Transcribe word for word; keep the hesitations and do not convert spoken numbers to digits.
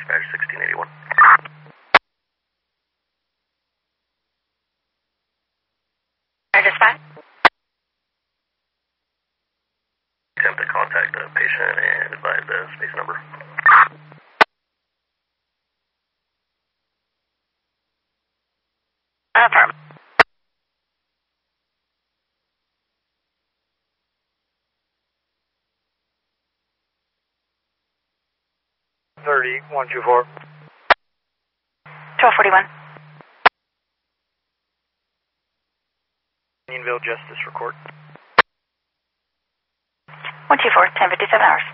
Dispatch sixteen eighty-one. Dispatch? Attempt to contact the patient and advise the space number. Affirm. thirty, one two four. twelve forty-one. Unionville Justice Record. one two four, ten fifty-seven hours.